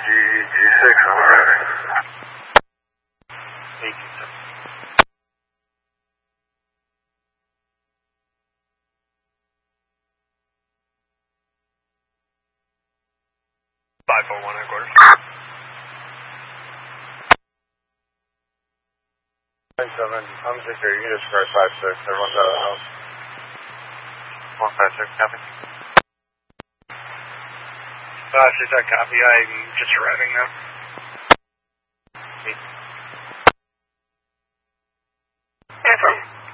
G6 on the right. 827. 541 headquarters. 97, I'm Victor, you can just start 56, everyone's out of the house. 156, copy. 56, copy, I'm just arriving now. Affirm.